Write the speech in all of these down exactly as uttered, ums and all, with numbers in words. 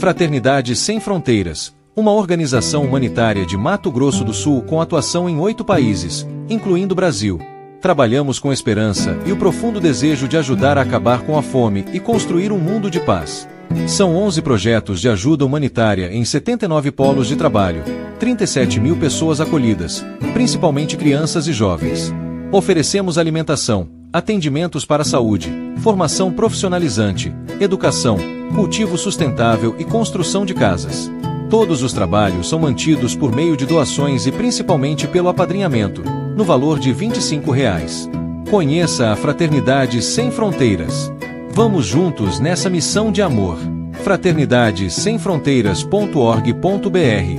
Fraternidade Sem Fronteiras, uma organização humanitária de Mato Grosso do Sul com atuação em oito países, incluindo o Brasil. Trabalhamos com esperança e o profundo desejo de ajudar a acabar com a fome e construir um mundo de paz. São onze projetos de ajuda humanitária em setenta e nove polos de trabalho, trinta e sete mil pessoas acolhidas, principalmente crianças e jovens. Oferecemos alimentação, atendimentos para a saúde, formação profissionalizante, educação, cultivo sustentável e construção de casas. Todos os trabalhos são mantidos por meio de doações e principalmente pelo apadrinhamento, no valor de vinte e cinco reais. Conheça a Fraternidade Sem Fronteiras. Vamos juntos nessa missão de amor. fraternidade sem fronteiras ponto org ponto br.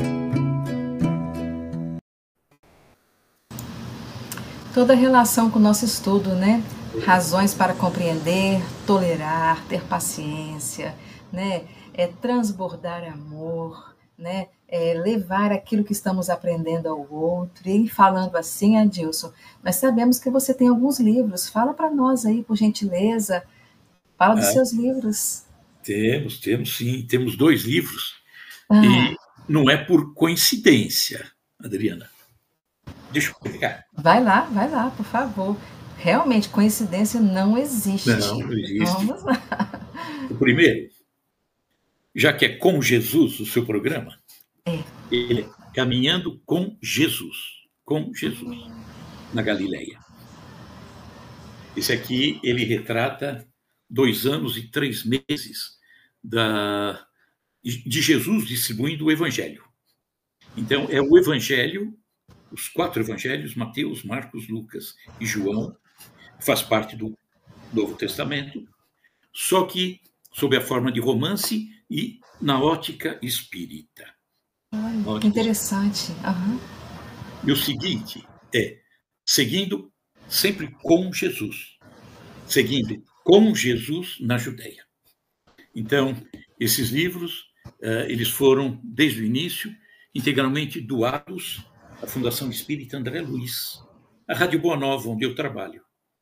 Toda relação com o nosso estudo, né? Razões para compreender, tolerar, ter paciência, né? É transbordar amor, né? É levar aquilo que estamos aprendendo ao outro. E falando assim, Adilson, nós sabemos que você tem alguns livros. Fala para nós aí, por gentileza. Fala dos ah, seus livros. Temos, temos sim. Temos dois livros. Ah. E não é por coincidência, Adriana. Deixa eu pegar. Vai lá, vai lá, por favor. Realmente, coincidência não existe. Não, não existe. Vamos lá. O primeiro, já que é com Jesus o seu programa, é. ele é Caminhando com Jesus. Com Jesus, na Galileia. Esse aqui, ele retrata dois anos e três meses da, de Jesus distribuindo o Evangelho. Então, é o Evangelho, os quatro Evangelhos, Mateus, Marcos, Lucas e João, faz parte do Novo Testamento, só que sob a forma de romance e na ótica espírita. Ai, ótica que interessante. Uhum. E o seguinte é, seguindo sempre com Jesus, seguindo com Jesus na Judéia. Então, esses livros, uh, eles foram, desde o início, integralmente doados à Fundação Espírita André Luiz, a Rádio Boa Nova, onde eu trabalho.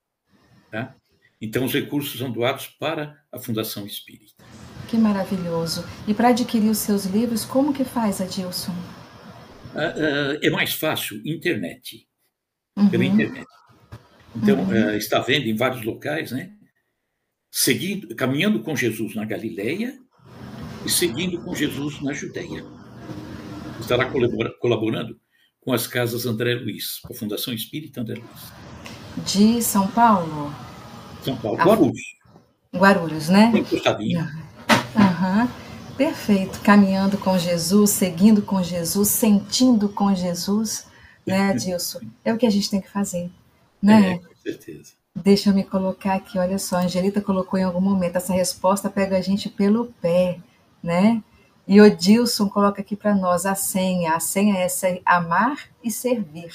Tá? Então, os recursos são doados para a Fundação Espírita. Que maravilhoso. E para adquirir os seus livros, como que faz, Adilson? Uh, uh, é mais fácil, internet. Uhum. Pela internet. Então, uhum. uh, está vendo em vários locais, né? Seguindo, caminhando com Jesus na Galileia e seguindo com Jesus na Judéia. Estará colaborando com as casas André Luiz, com a Fundação Espírita André Luiz. De São Paulo? São Paulo, ah, Guarulhos. Guarulhos, né? Encostadinho. Aham, perfeito. Caminhando com Jesus, seguindo com Jesus, sentindo com Jesus, né, Adilson? É o que a gente tem que fazer, né? É, com certeza. Deixa eu me colocar aqui, olha só, a Angelita colocou em algum momento, essa resposta pega a gente pelo pé, né? E o Dilson coloca aqui para nós a senha, a senha é essa, amar e servir.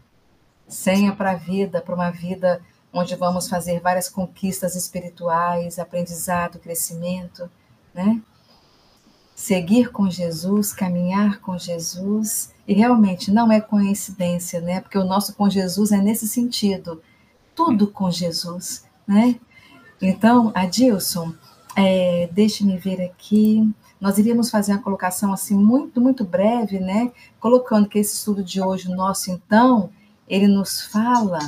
Senha para a vida, para uma vida onde vamos fazer várias conquistas espirituais, aprendizado, crescimento, né? Seguir com Jesus, caminhar com Jesus, e realmente não é coincidência, né? Porque o nosso com Jesus é nesse sentido, tudo com Jesus, né? Então, Adilson, é, deixe-me ver aqui, nós iríamos fazer uma colocação assim muito, muito breve, né? Colocando que esse estudo de hoje, nosso então, ele nos fala...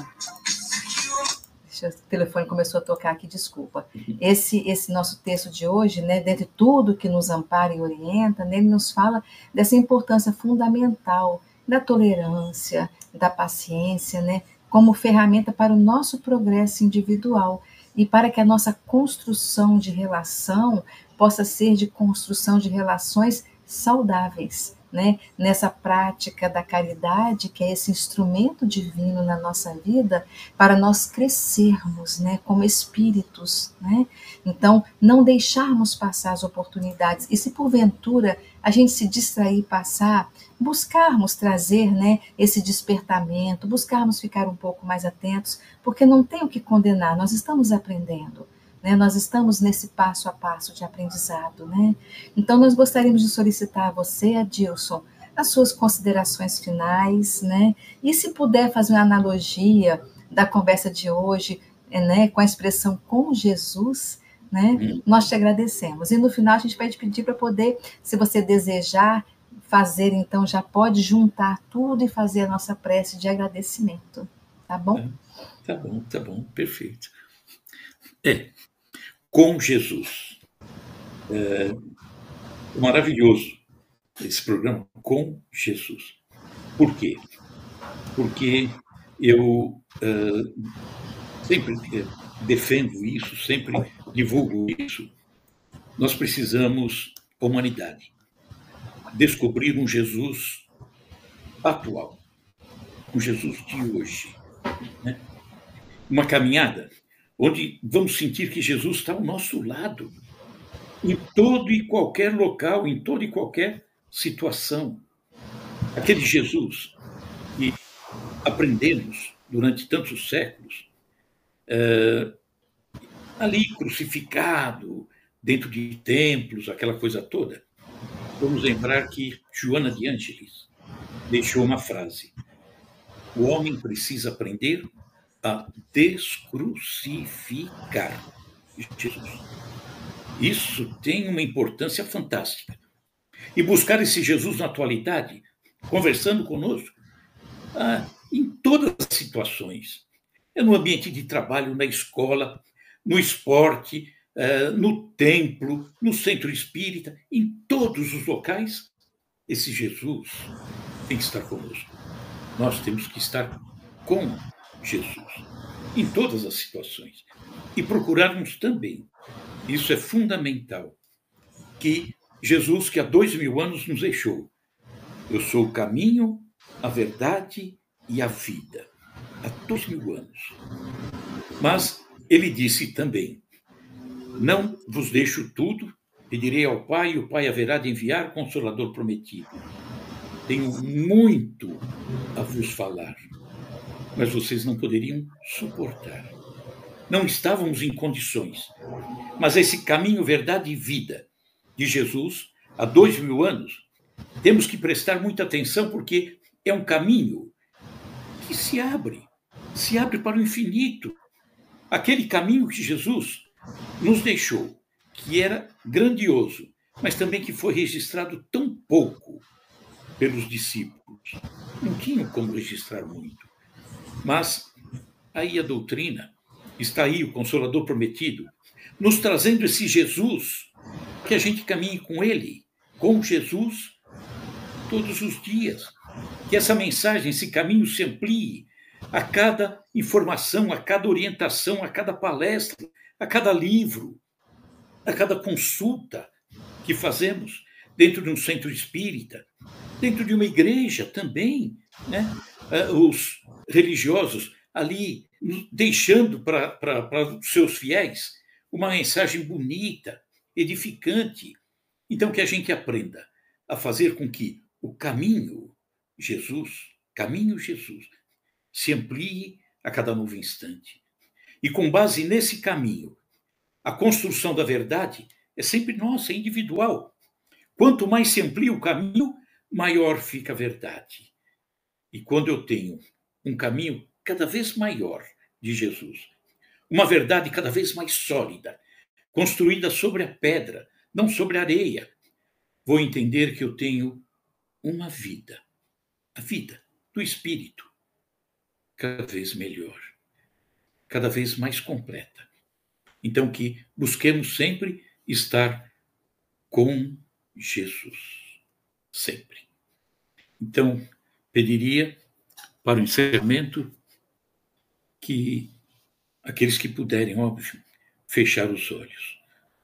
Deixa, o telefone começou a tocar aqui, desculpa. Esse, esse nosso texto de hoje, né? Dentre tudo que nos ampara e orienta, né, ele nos fala dessa importância fundamental da tolerância, da paciência, né? Como ferramenta para o nosso progresso individual e para que a nossa construção de relação possa ser de construção de relações saudáveis, né? Nessa prática da caridade, que é esse instrumento divino na nossa vida, para nós crescermos, né? Como espíritos, né? Então, não deixarmos passar as oportunidades, e se porventura a gente se distrair e passar, buscarmos trazer, né, esse despertamento, buscarmos ficar um pouco mais atentos, porque não tem o que condenar, nós estamos aprendendo, né, nós estamos nesse passo a passo de aprendizado, né? Então nós gostaríamos de solicitar a você, Adilson, as suas considerações finais, né? E se puder fazer uma analogia da conversa de hoje, né, com a expressão com Jesus, né? Hum. Nós te agradecemos. E no final a gente vai te pedir para poder, se você desejar fazer, então já pode juntar tudo e fazer a nossa prece de agradecimento, tá bom? Ah, tá bom, tá bom, perfeito. É, com Jesus. É maravilhoso esse programa, com Jesus. Por quê? Porque eu uh, sempre defendo isso, sempre divulgo isso. Nós precisamos, humanidade, descobrir um Jesus atual, um Jesus de hoje, né? Uma caminhada onde vamos sentir que Jesus está ao nosso lado, em todo e qualquer local, em toda e qualquer situação. Aquele Jesus que aprendemos durante tantos séculos, é, ali crucificado, dentro de templos, aquela coisa toda. Vamos lembrar que Joana de Ângeles deixou uma frase: o homem precisa aprender a descrucificar Jesus. Isso tem uma importância fantástica. E buscar esse Jesus na atualidade, conversando conosco, ah, em todas as situações. É no ambiente de trabalho, na escola, no esporte, ah, no templo, no centro espírita, em todos os locais, esse Jesus tem que estar conosco. Nós temos que estar com Jesus, em todas as situações. E procurarmos também, isso é fundamental, que Jesus, que há dois mil anos nos deixou, eu sou o caminho, a verdade e a vida. Há dois mil anos. Mas ele disse também: não vos deixo tudo, pedirei ao Pai, e o Pai haverá de enviar o Consolador prometido. Tenho muito a vos falar, mas vocês não poderiam suportar. Não estávamos em condições. Mas esse caminho, verdade e vida de Jesus, há dois mil anos, temos que prestar muita atenção, porque é um caminho que se abre, se abre para o infinito. Aquele caminho que Jesus nos deixou, que era grandioso, mas também que foi registrado tão pouco pelos discípulos. Não tinham como registrar muito. Mas aí a doutrina, está aí o Consolador prometido, nos trazendo esse Jesus, que a gente caminhe com ele, com Jesus, todos os dias. Que essa mensagem, esse caminho se amplie a cada informação, a cada orientação, a cada palestra, a cada livro, a cada consulta que fazemos dentro de um centro espírita, dentro de uma igreja também, né? Os religiosos ali deixando para os seus fiéis uma mensagem bonita, edificante. Então, que a gente aprenda a fazer com que o caminho Jesus, caminho Jesus, se amplie a cada novo instante. E com base nesse caminho, a construção da verdade é sempre nossa, é individual. Quanto mais se amplia o caminho, maior fica a verdade. E quando eu tenho um caminho cada vez maior de Jesus, uma verdade cada vez mais sólida, construída sobre a pedra, não sobre a areia, vou entender que eu tenho uma vida, a vida do Espírito, cada vez melhor, cada vez mais completa. Então, que busquemos sempre estar com Jesus, sempre. Então, pediria, para o encerramento, que aqueles que puderem, óbvio, fechar os olhos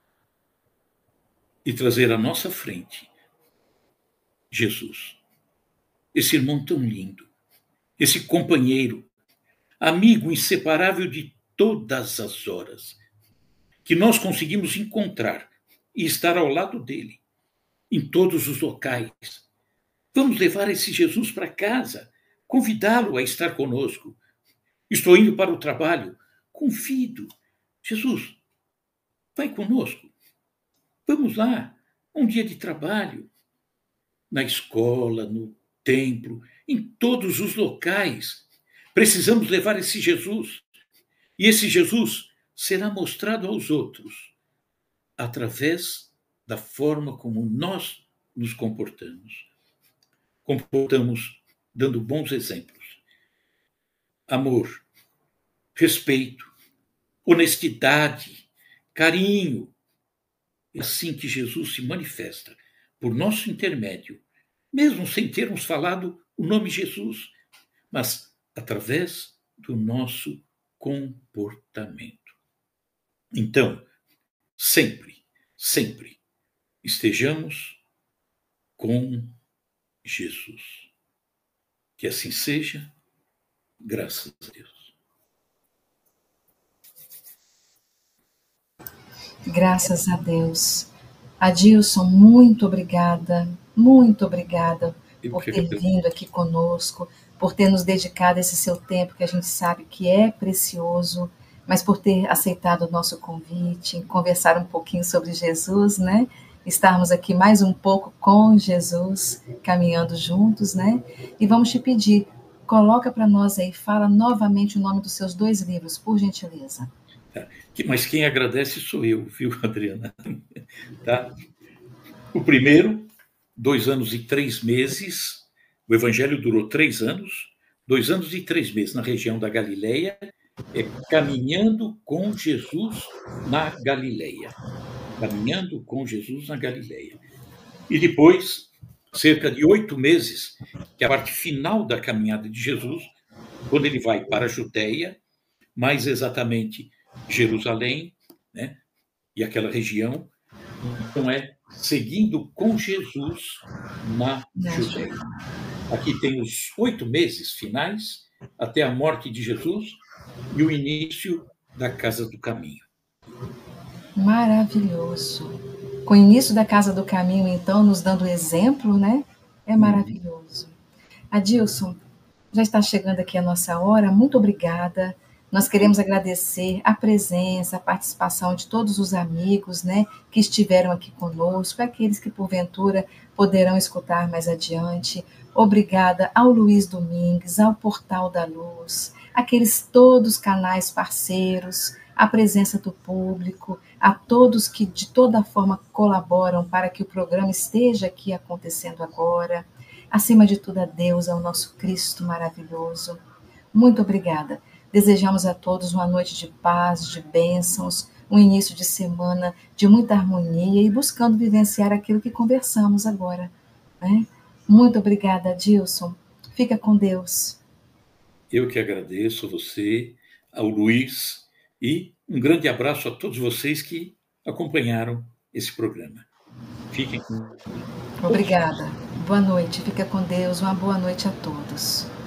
e trazer à nossa frente Jesus, esse irmão tão lindo, esse companheiro, amigo inseparável de todas as horas, que nós conseguimos encontrar e estar ao lado dele, em todos os locais. Vamos levar esse Jesus para casa, convidá-lo a estar conosco. Estou indo para o trabalho, convido. Jesus, vai conosco. Vamos lá, um dia de trabalho, na escola, no templo, em todos os locais. Precisamos levar esse Jesus. E esse Jesus será mostrado aos outros através da forma como nós nos comportamos. Comportamos dando bons exemplos. Amor, respeito, honestidade, carinho. É assim que Jesus se manifesta, por nosso intermédio, mesmo sem termos falado o nome Jesus, mas através do nosso comportamento. Então, sempre, sempre estejamos com Jesus. Que assim seja, graças a Deus. Graças a Deus. Adilson, muito obrigada, muito obrigada por ter vindo aqui conosco, por ter nos dedicado esse seu tempo, que a gente sabe que é precioso, mas por ter aceitado o nosso convite, conversar um pouquinho sobre Jesus, né? Estarmos aqui mais um pouco com Jesus, caminhando juntos, né? E vamos te pedir, coloca para nós aí, fala novamente o nome dos seus dois livros, por gentileza. Mas quem agradece sou eu, viu, Adriana? Tá? O primeiro, dois anos e três meses, o evangelho durou três anos, dois anos e três meses na região da Galileia, é Caminhando com Jesus na Galileia. Caminhando com Jesus na Galileia. E depois, cerca de oito meses, que é a parte final da caminhada de Jesus, quando ele vai para a Judeia, mais exatamente Jerusalém, né, e aquela região, então é Seguindo com Jesus na Judeia. Aqui tem os oito meses finais, até a morte de Jesus e o início da Casa do Caminho. Maravilhoso. Com o início da Casa do Caminho, então, nos dando exemplo, né? É maravilhoso. Adilson, já está chegando aqui a nossa hora, muito obrigada. Nós queremos agradecer a presença, a participação de todos os amigos, né, que estiveram aqui conosco, aqueles que, porventura, poderão escutar mais adiante. Obrigada ao Luiz Domingues, ao Portal da Luz, aqueles todos canais parceiros, a presença do público, a todos que de toda forma colaboram para que o programa esteja aqui acontecendo agora. Acima de tudo, a Deus, ao nosso Cristo maravilhoso. Muito obrigada. Desejamos a todos uma noite de paz, de bênçãos, um início de semana de muita harmonia e buscando vivenciar aquilo que conversamos agora, né? Muito obrigada, Adilson. Fica com Deus. Eu que agradeço a você, ao Luiz, e um grande abraço a todos vocês que acompanharam esse programa. Fiquem com Deus. Obrigada. Boa noite. Fica com Deus. Uma boa noite a todos.